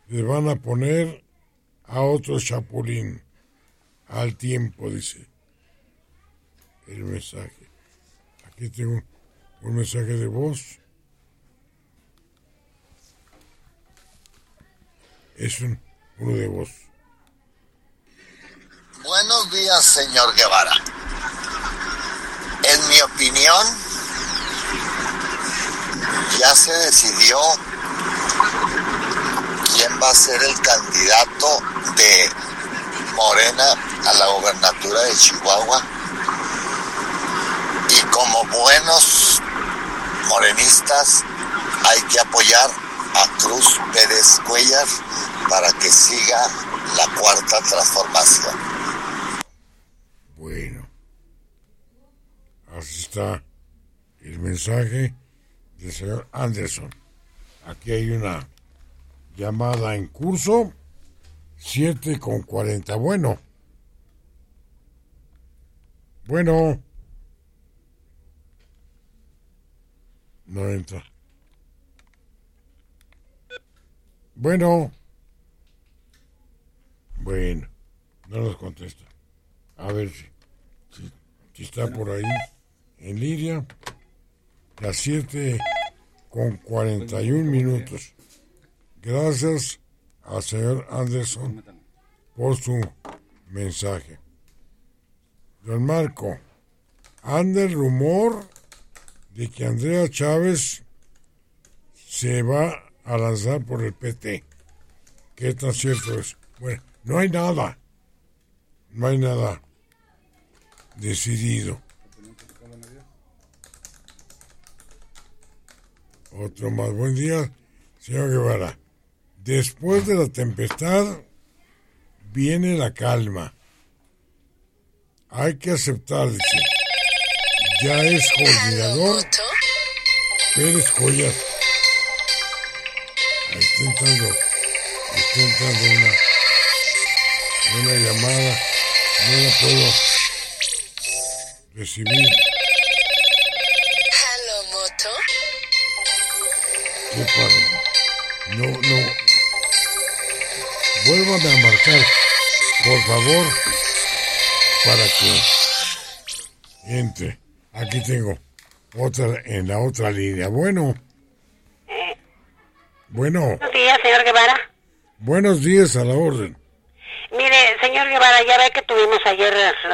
le van a poner a otro chapulín al tiempo, dice el mensaje. Aquí tengo un mensaje de voz. Es uno de voz. Buenos días, señor Guevara. En mi opinión, ya se decidió quién va a ser el candidato de Morena a la gobernatura de Chihuahua. Y como buenos morenistas, hay que apoyar a Cruz Pérez Cuellar para que siga la cuarta transformación. Bueno, así está el mensaje del señor Anderson. Aquí hay una llamada en curso, 7:40. Bueno, no entra. Bueno, no nos contesta. A ver si está por ahí en línea. Las 7:41. Gracias al señor Anderson por su mensaje. Don Marco, anda el rumor de que Andrea Chávez se va a lanzar por el PT. ¿Qué tan cierto es? Bueno, no hay nada decidido. Otro más. Buen día, señor Guevara. Después de la tempestad viene la calma. Hay que aceptar, dice. Ya es coordinador Pérez Cuellar. Ahí está entrando una llamada. No la puedo recibir. Hello, Moto. ¿Qué pasa? No. Vuélvame a marcar, por favor, para que entre. Aquí tengo otra en la otra línea. Bueno. Buenos días, señor Guevara. Buenos días, a la orden. Mire, señor Guevara, ya ve que tuvimos ayer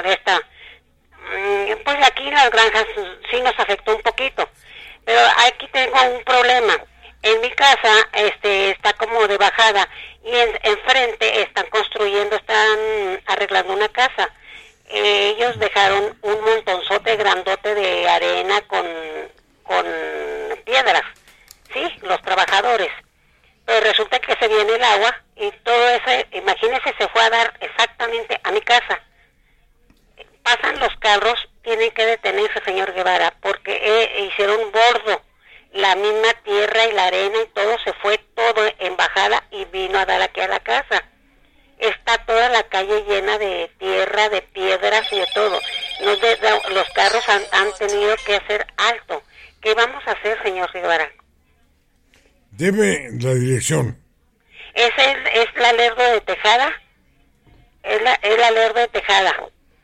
pues aquí en las granjas sí nos afectó un poquito, pero aquí tengo un problema. En mi casa está como de bajada y enfrente están arreglando una casa. Ellos dejaron un montonzote grandote de arena con piedras, ¿sí? Los trabajadores. Pero resulta que se viene el agua y todo eso, imagínese, se fue a dar exactamente a mi casa. Pasan los carros, tienen que detenerse, señor Guevara, porque hicieron bordo. La misma tierra y la arena y todo se fue todo en bajada y vino a dar aquí a la casa. Está toda la calle llena de tierra, de piedras y de todo. Los carros han tenido que hacer alto. ¿Qué vamos a hacer, señor Guevara? Debe la dirección. Es la Lerdo de Tejada. Es la Lerdo de Tejada.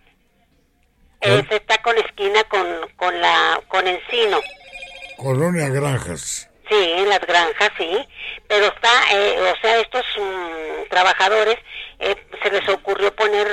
Está con esquina con Encino. Colonia Granjas. Sí, en las granjas, sí. Pero está, estos trabajadores se les ocurrió poner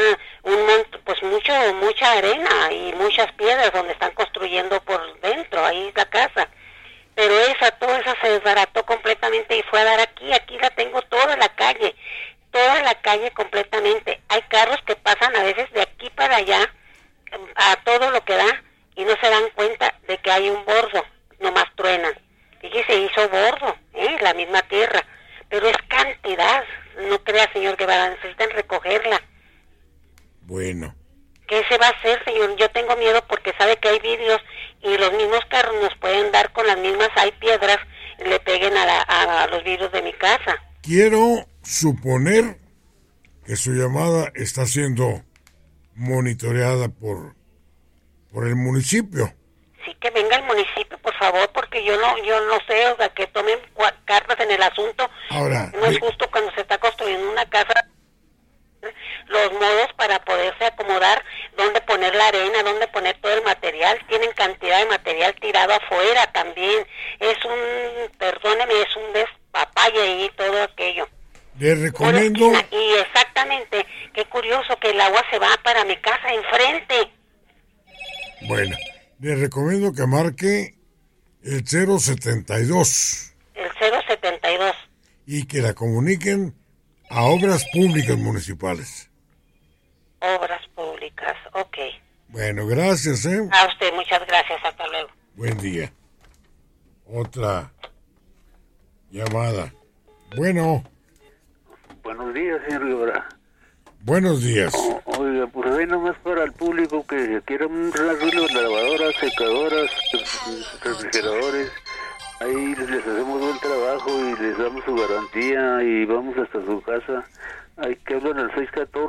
mucha arena y muchas piedras donde están construyendo por dentro, ahí la casa. Pero toda esa se desbarató completamente y fue a dar aquí la tengo toda la calle completamente. Hay carros que pasan a veces de aquí para allá a todo lo que da y no se dan cuenta de que hay un bordo, nomás truenan. Y que se hizo bordo, la misma tierra, pero es cantidad, no crea, señor Guevara, necesitan recogerla. Bueno. ¿Qué se va a hacer, señor? Yo tengo miedo porque sabe que hay vidrios y los mismos carros nos pueden dar con las mismas, hay piedras, y le peguen a los vidrios de mi casa. Quiero suponer que su llamada está siendo monitoreada por el municipio. Sí, que venga el municipio, por favor, porque yo no sé, o sea, que tomen cartas en el asunto. Ahora, no es justo cuando se está construyendo una casa, los modos para poderse acomodar, dónde poner la arena, dónde poner todo el material. Tienen cantidad de material tirado afuera también. Perdóneme, es un despapalle y todo aquello. les recomiendo... Y exactamente, qué curioso que el agua se va para mi casa enfrente. Bueno, les recomiendo que marque el 072. El 072. Y que la comuniquen a Obras Públicas Municipales. Obras Públicas, ok. Bueno, gracias, A usted, muchas gracias, hasta luego. Buen día. Otra llamada. Bueno. Buenos días, señor Guevara. Buenos días. Oiga, pues ahí nomás para el público que quiera un arreglo de lavadoras, secadoras, refrigeradores. Ahí les hacemos buen trabajo y les damos su garantía y vamos hasta su casa. Hay que hablar al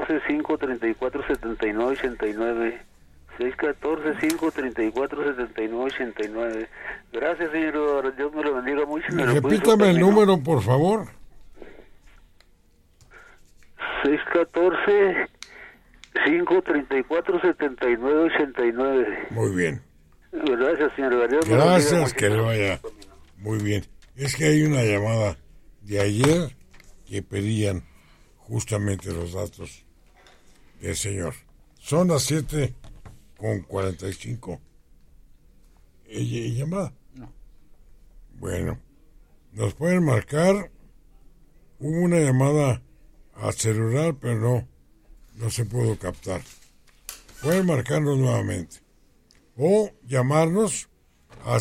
614-534-7989. 614-534-7989. Gracias, señor. Dios me lo bendiga mucho. Repítame el número, por favor. 614-534-7989. Muy bien. Gracias, señor. Gracias, que le vaya muy bien. Es que hay una llamada de ayer que pedían justamente los datos del señor. Son las 7:45. ¿Y llamada? No. Bueno, nos pueden marcar. Hubo una llamada al celular, pero no se pudo captar. Pueden marcarnos nuevamente o llamarnos a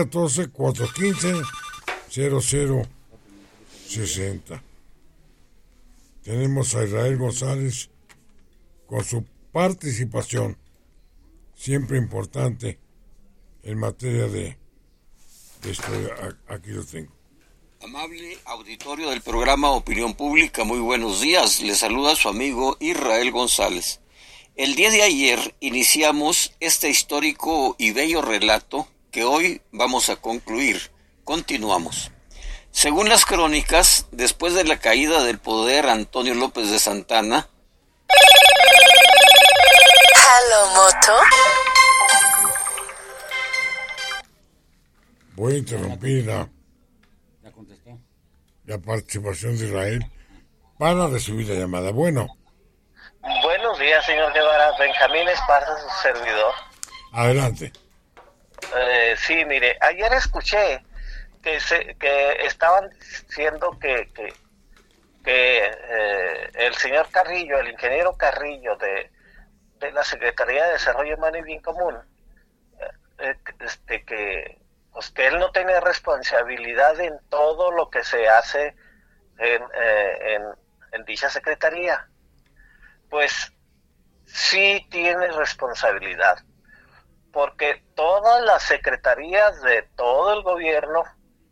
614-415-0060. Tenemos a Israel González con su participación, siempre importante en materia de esto. Aquí lo tengo. Amable auditorio del programa Opinión Pública, muy buenos días. Les saluda su amigo Israel González. El día de ayer iniciamos este histórico y bello relato que hoy vamos a concluir. Continuamos. Según las crónicas, después de la caída del poder Antonio López de Santana... Hello, Moto. Voy a interrumpir ¿Ya contestó? la participación de Israel para recibir la llamada. Bueno. Buenos días, señor Guevara. Benjamín Esparza, su servidor. Adelante. Sí, mire, ayer escuché que estaban diciendo que el señor Carrillo, el ingeniero Carrillo de la Secretaría de Desarrollo Humano y Bien Común, que él no tiene responsabilidad en todo lo que se hace en dicha secretaría. Pues sí tiene responsabilidad, porque todas las secretarías de todo el gobierno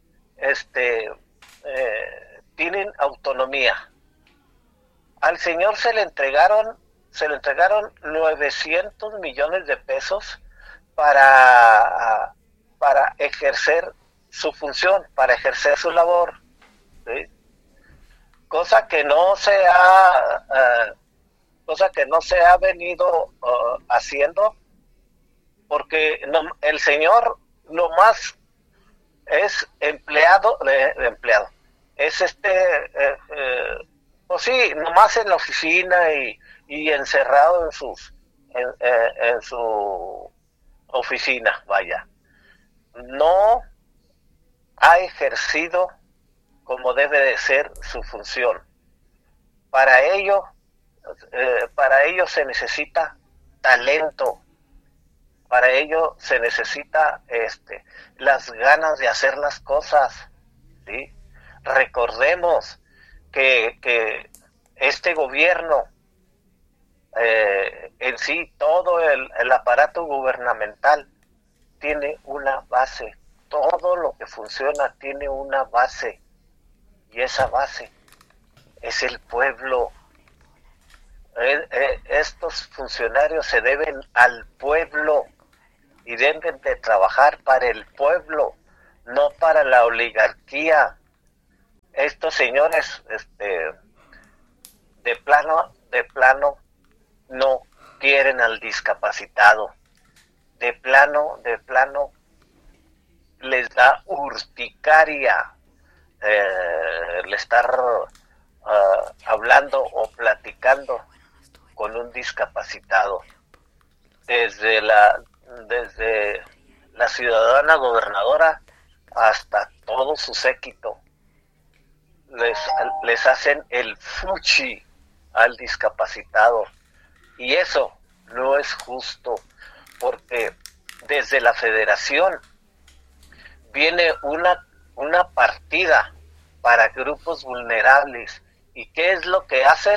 tienen autonomía. Al señor se le entregaron 900 millones de pesos para ejercer su función, para ejercer su labor, ¿sí? Cosa que no se ha venido haciendo, porque el señor nomás es empleado, es pues sí, nomás en la oficina y encerrado en su oficina, vaya. No ha ejercido como debe de ser su función. Para ello se necesita talento, para ello se necesita las ganas de hacer las cosas, ¿sí? Recordemos que este gobierno, en sí, todo el aparato gubernamental tiene una base, todo lo que funciona tiene una base, y esa base es el pueblo. Estos funcionarios se deben al pueblo y deben de trabajar para el pueblo. no para la oligarquía. Estos señores, de plano, no quieren al discapacitado. De plano, les da urticaria el estar hablando o platicando con un discapacitado. Desde la ciudadana gobernadora hasta todo su séquito les hacen el fuchi al discapacitado, y eso no es justo, porque desde la federación viene una partida para grupos vulnerables. ¿Y qué es lo que hacen?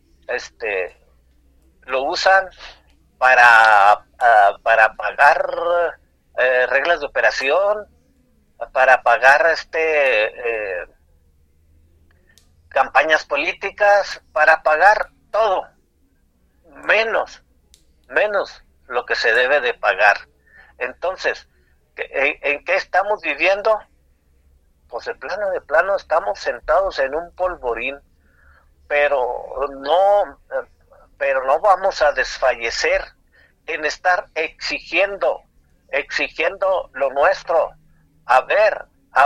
Lo usan para pagar reglas de operación, para pagar campañas políticas, para pagar todo, menos lo que se debe de pagar. Entonces, ¿en qué estamos viviendo? Pues de plano estamos sentados en un polvorín, pero no vamos a desfallecer en estar exigiendo lo nuestro. A ver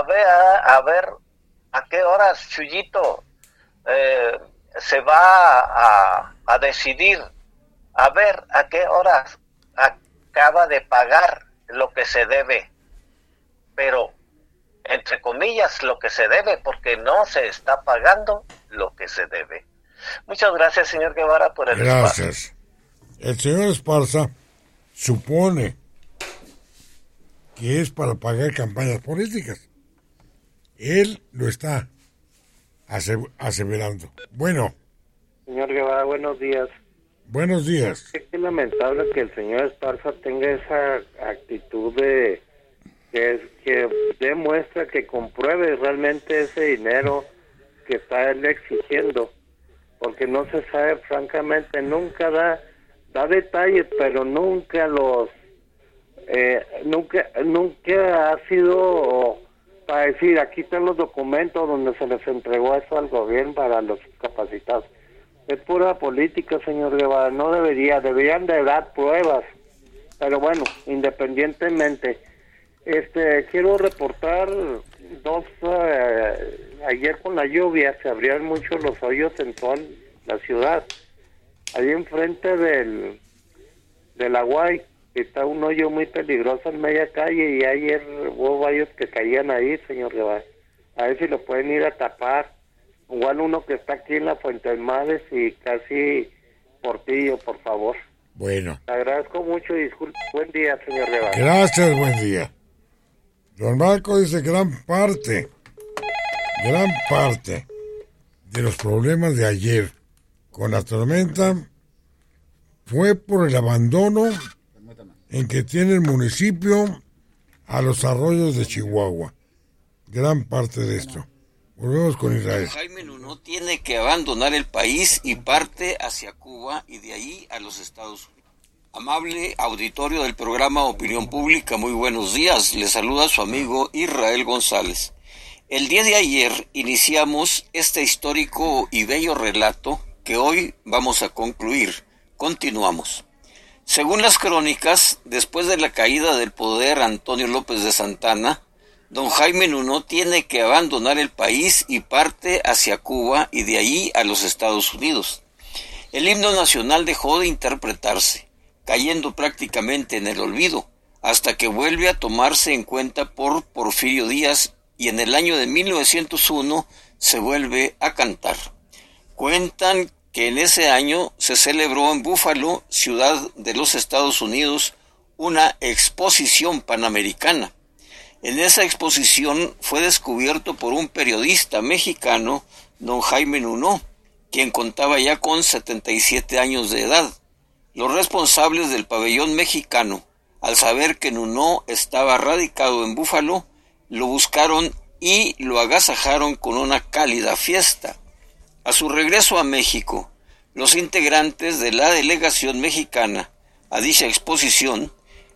a qué horas, Chuyito, se va a decidir. A ver a qué horas acaba de pagar lo que se debe, pero entre comillas lo que se debe, porque no se está pagando lo que se debe. Muchas gracias, señor Guevara, por el espacio. Gracias. El señor Esparza supone que es para pagar campañas políticas. Él lo está aseverando. Bueno. Señor Guevara, buenos días. Buenos días. Es lamentable que el señor Esparza tenga esa actitud que demuestra, que compruebe realmente ese dinero que está él exigiendo, porque no se sabe, francamente, nunca da detalles, pero nunca nunca ha sido para decir, aquí están los documentos donde se les entregó eso al gobierno para los discapacitados. Es pura política, señor Guevara, no deberían de dar pruebas, pero bueno, independientemente, quiero reportar ayer con la lluvia se abrieron mucho los hoyos en toda la ciudad. Ahí enfrente del Aguay está un hoyo muy peligroso en media calle, y ayer hubo varios que caían ahí, señor Guevara. A ver si lo pueden ir a tapar. Igual uno que está aquí en la Fuente del Mares y casi Portillo, por favor. Bueno. Le agradezco mucho y disculpe. Buen día, señor Guevara. Gracias, buen día. Don Marco dice gran parte de los problemas de ayer con la tormenta fue por el abandono en que tiene el municipio a los arroyos de Chihuahua. Gran parte de esto. Volvemos con Israel. Jaime Nuno tiene que abandonar el país y parte hacia Cuba y de ahí a los Estados Unidos. Amable auditorio del programa Opinión Pública, muy buenos días. Les saluda su amigo Israel González. El día de ayer iniciamos este histórico y bello relato que hoy vamos a concluir. Continuamos. Según las crónicas, después de la caída del poder Antonio López de Santana, don Jaime Nuno tiene que abandonar el país y parte hacia Cuba y de ahí a los Estados Unidos. El himno nacional dejó de interpretarse, cayendo prácticamente en el olvido, hasta que vuelve a tomarse en cuenta por Porfirio Díaz y en el año de 1901 se vuelve a cantar. Cuentan que en ese año se celebró en Búfalo, ciudad de los Estados Unidos, una exposición panamericana. En esa exposición fue descubierto por un periodista mexicano, don Jaime Nuno, quien contaba ya con 77 años de edad. Los responsables del pabellón mexicano, al saber que Nuno estaba radicado en Búfalo, lo buscaron y lo agasajaron con una cálida fiesta. A su regreso a México, los integrantes de la delegación mexicana a dicha exposición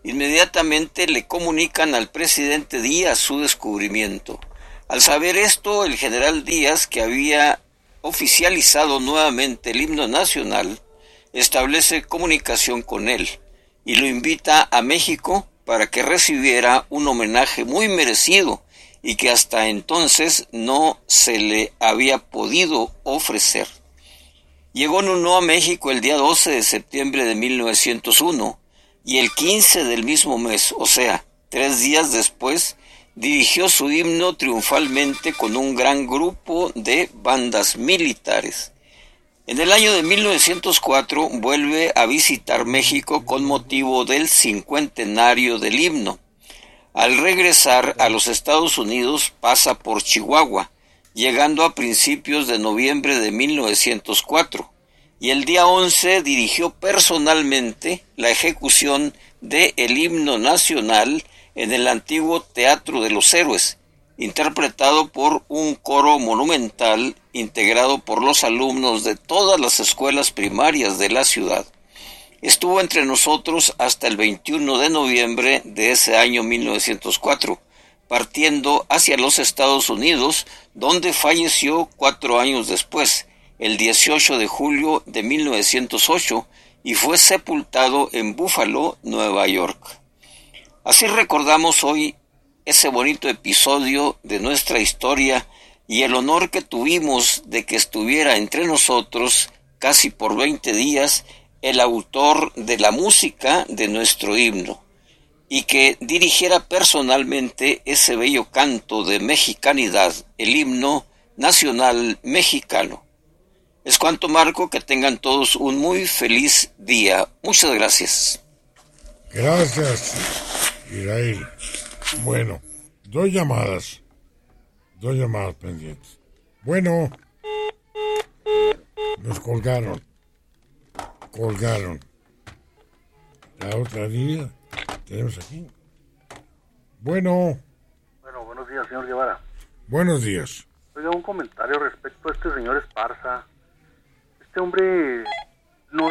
Inmediatamente le comunican al presidente Díaz su descubrimiento. Al saber esto, el general Díaz, que había oficializado nuevamente el himno nacional, establece comunicación con él y lo invita a México para que recibiera un homenaje muy merecido y que hasta entonces no se le había podido ofrecer. Llegó Nuno a México el día 12 de septiembre de 1901 y el 15 del mismo mes, o sea, 3 días después, dirigió su himno triunfalmente con un gran grupo de bandas militares. En el año de 1904 vuelve a visitar México con motivo del 50º del himno. Al regresar a los Estados Unidos pasa por Chihuahua, llegando a principios de noviembre de 1904, y el día 11 dirigió personalmente la ejecución del himno nacional en el antiguo Teatro de los Héroes, interpretado por un coro monumental integrado por los alumnos de todas las escuelas primarias de la ciudad. Estuvo entre nosotros hasta el 21 de noviembre de ese año 1904, partiendo hacia los Estados Unidos, donde falleció 4 años después, el 18 de julio de 1908, y fue sepultado en Buffalo, Nueva York. Así recordamos hoy ese bonito episodio de nuestra historia y el honor que tuvimos de que estuviera entre nosotros casi por 20 días el autor de la música de nuestro himno y que dirigiera personalmente ese bello canto de mexicanidad, el himno nacional mexicano. Es cuanto, Marco, que tengan todos un muy feliz día. Muchas gracias. Gracias, Irail. Bueno, dos llamadas pendientes. Bueno, nos colgaron. La otra línea tenemos aquí. Bueno, buenos días, señor Guevara. Buenos días. Oiga, un comentario respecto a este señor Esparza. Este hombre no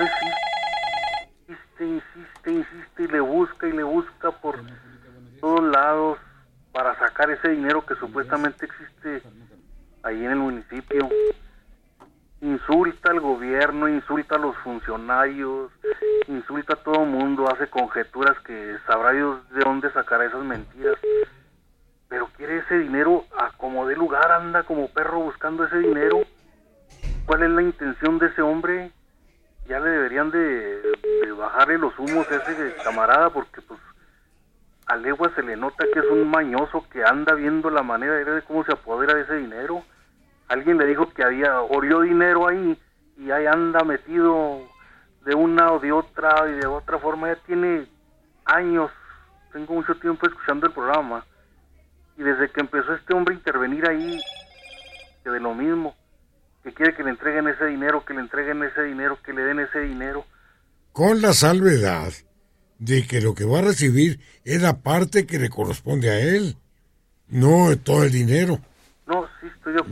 insiste y le busca por todos lados para sacar ese dinero que supuestamente existe ahí en el municipio. Insulta al gobierno, insulta a los funcionarios, insulta a todo el mundo, hace conjeturas que sabrá Dios de dónde sacará esas mentiras. Pero quiere ese dinero a como dé lugar, anda como perro buscando ese dinero. ¿Cuál es la intención de ese hombre? Ya le deberían de bajarle los humos a ese camarada, porque pues a legua se le nota que es un mañoso que anda viendo la manera de cómo se apodera de ese dinero. Alguien le dijo que había orió dinero ahí y ahí anda metido de una o de otra y de otra forma. Ya tiene años, tengo mucho tiempo escuchando el programa, y desde que empezó este hombre a intervenir ahí, que de lo mismo, que quiere que le entreguen ese dinero, que le den ese dinero. Con la salvedad de que lo que va a recibir es la parte que le corresponde a él, no todo el dinero. No, sí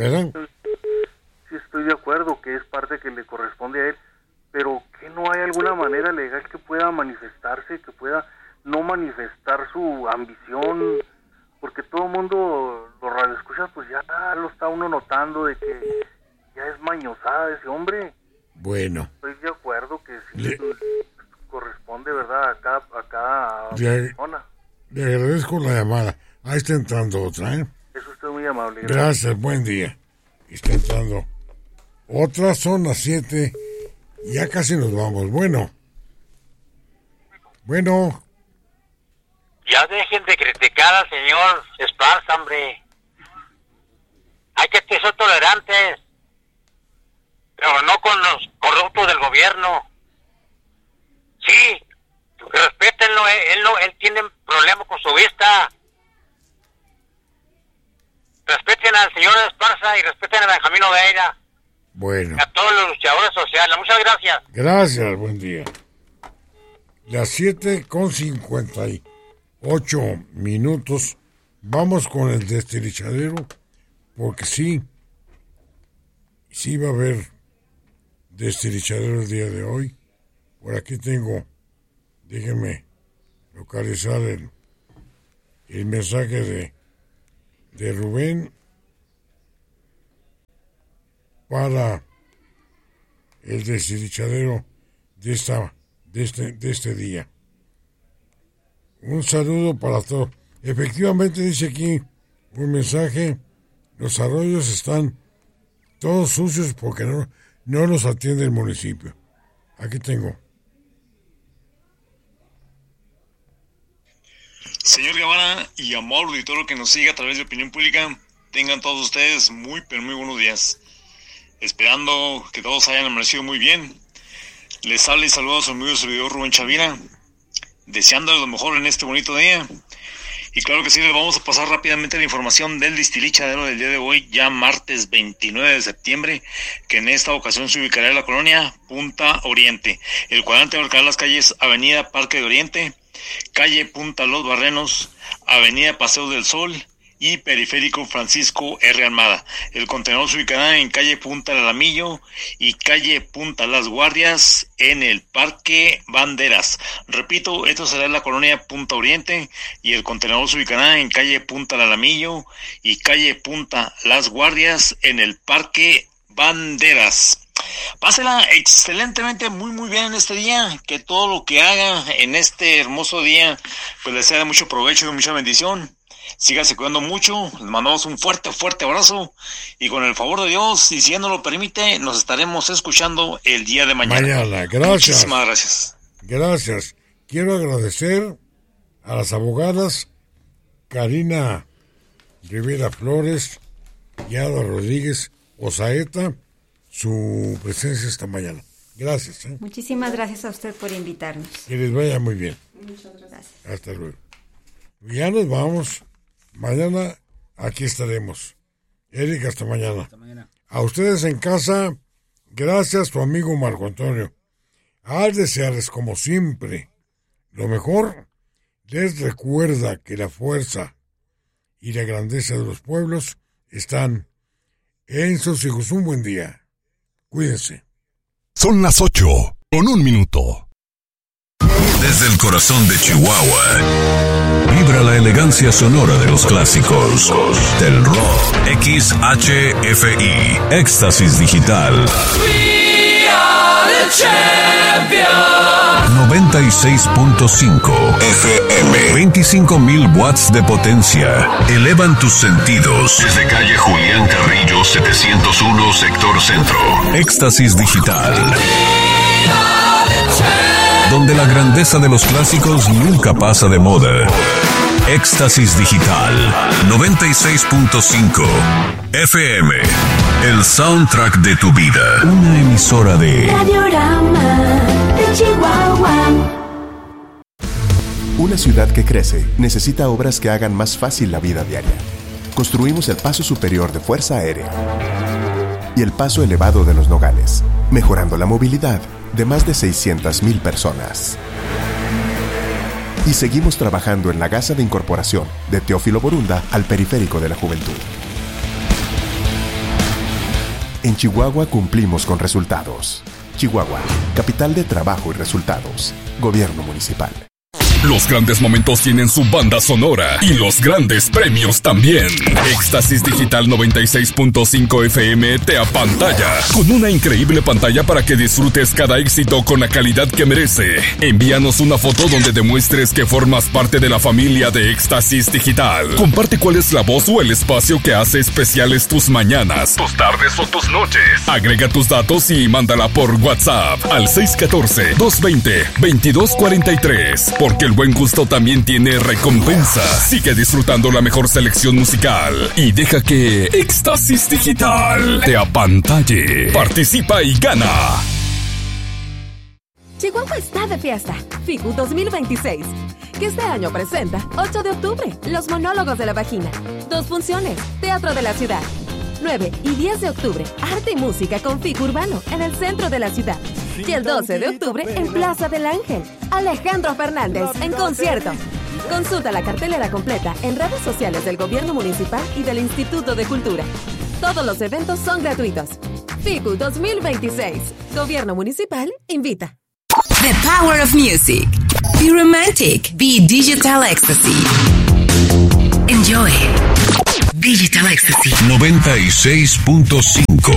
estoy de acuerdo que es parte que le corresponde a él, pero que no hay alguna manera legal que pueda manifestarse, que pueda no manifestar su ambición, porque todo el mundo, los radioescuchas, pues ya lo está uno notando de que ya es mañosada de ese hombre. Bueno. Estoy de acuerdo que sí corresponde, ¿verdad?, a cada persona. Le agradezco la llamada. Ahí está entrando otra, ¿eh? Es usted muy amable. Gracias, buen día. Está entrando otra, son las 7. Ya casi nos vamos. Bueno. Ya dejen de criticar al señor Esparza, hombre. Hay que ser tolerantes, pero no con los corruptos del gobierno. Sí, respétenlo, él tiene problemas con su vista. Respeten al señor Esparza y respeten a Benjamín Oveira. Bueno. Y a todos los luchadores sociales. Muchas gracias. Gracias, buen día. Las 7:58. Vamos con el destilichadero, porque sí va a haber destilichadero el día de hoy. Por aquí tengo, déjenme localizar el mensaje de Rubén para el desdichadero de este día. Un saludo para todos. Efectivamente dice aquí un mensaje, los arroyos están todos sucios porque no los atiende el municipio. Aquí tengo. Señor Guevara y amor auditorio que nos sigue a través de Opinión Pública, tengan todos ustedes muy pero muy buenos días. Esperando que todos hayan amanecido muy bien. Les habla y saluda a su amigo y servidor Rubén Chavira, deseándoles lo mejor en este bonito día. Y claro que sí, les vamos a pasar rápidamente la información del destilichadero del día de hoy, ya martes 29 de septiembre, que en esta ocasión se ubicará en la colonia Punta Oriente. El cuadrante abarcará las calles Avenida Parque de Oriente, calle Punta Los Barrenos, Avenida Paseo del Sol y Periférico Francisco R. Almada. El contenedor se ubicará en calle Punta Alamillo y calle Punta Las Guardias en el Parque Banderas. Repito, esto será en la colonia Punta Oriente y el contenedor se ubicará en calle Punta Alamillo y calle Punta Las Guardias en el Parque Banderas. Pásela excelentemente, muy bien en este día, que todo lo que haga en este hermoso día pues les sea de mucho provecho y de mucha bendición. Sígase cuidando mucho, les mandamos un fuerte abrazo y con el favor de Dios, y si Dios nos lo permite, nos estaremos escuchando el día de mañana. Gracias. Muchísimas gracias. Gracias. Quiero agradecer a las abogadas Karina Rivera Flores y Ada Rodríguez Osaeta su presencia esta mañana. Gracias. Muchísimas gracias a usted por invitarnos. Que les vaya muy bien. Muchas gracias. Hasta luego. Ya nos vamos. Mañana aquí estaremos. Erika, hasta mañana. Hasta mañana. A ustedes en casa, gracias, tu amigo Marco Antonio. Al desearles, como siempre, lo mejor, les recuerda que la fuerza y la grandeza de los pueblos están en sus hijos. Un buen día. Cuídense. Son las 8:01. Desde el corazón de Chihuahua, vibra la elegancia sonora de los clásicos del rock. XHFI, Éxtasis Digital. We are the champions. 96.5 FM. 25,000 watts de potencia. Elevan tus sentidos. Desde calle Julián Carrillo, 701, sector centro. Éxtasis Digital. Donde la grandeza de los clásicos nunca pasa de moda. Éxtasis Digital 96.5 FM. El soundtrack de tu vida. Una emisora de Radiorama de Chihuahua. Una ciudad que crece necesita obras que hagan más fácil la vida diaria. Construimos el paso superior de Fuerza Aérea y el paso elevado de Los Nogales, mejorando la movilidad de más de 600,000 personas. Y seguimos trabajando en la gasa de incorporación de Teófilo Borunda al Periférico de la Juventud. En Chihuahua cumplimos con resultados. Chihuahua, capital de trabajo y resultados. Gobierno municipal. Los grandes momentos tienen su banda sonora y los grandes premios también. Éxtasis Digital 96.5 FM te apantalla con una increíble pantalla para que disfrutes cada éxito con la calidad que merece. Envíanos una foto donde demuestres que formas parte de la familia de Éxtasis Digital. Comparte cuál es la voz o el espacio que hace especiales tus mañanas, tus tardes o tus noches. Agrega tus datos y mándala por WhatsApp al 614-220-2243. Porque el buen gusto también tiene recompensa. Sigue disfrutando la mejor selección musical y deja que Éxtasis Digital te apantalle. Participa y gana. Chihuahua está de fiesta. FICU 2026, que este año presenta 8 de octubre, Los Monólogos de la Vagina. 2 funciones, Teatro de la Ciudad. 9 y 10 de octubre, Arte y Música con FICU Urbano en el centro de la ciudad. Y el 12 de octubre en Plaza del Ángel, Alejandro Fernández en concierto. Consulta la cartelera completa en redes sociales del Gobierno Municipal y del Instituto de Cultura. Todos los eventos son gratuitos. FICU 2026, Gobierno Municipal invita. The Power of Music. Be romantic. Be Digital Ecstasy. Enjoy. Digital Ecstasy. 96.5